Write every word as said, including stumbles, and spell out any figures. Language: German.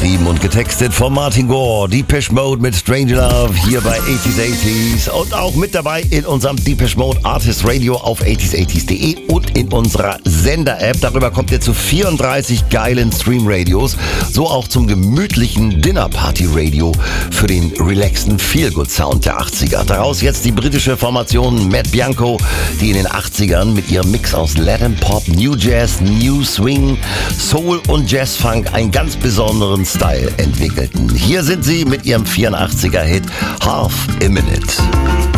geschrieben und getextet von Martin Gore. Depeche Mode mit Strange Love hier bei achtziger achtziger und auch mit dabei in unserem Depeche Mode Artist Radio auf achtziger achtziger punkt de und in unserer Sender-App. Darüber kommt ihr zu vierunddreißig geilen Stream-Radios, so auch zum gemütlichen Dinner-Party-Radio für den relaxten Feel-Good-Sound der achtziger. Daraus jetzt die britische Formation Matt Bianco, die in den achtzigern mit ihrem Mix aus Latin Pop, New Jazz, New Swing, Soul und Jazz-Funk einen ganz besonderen Style entwickelten. Hier sind sie mit ihrem vierundachtziger Hit Half a Minute.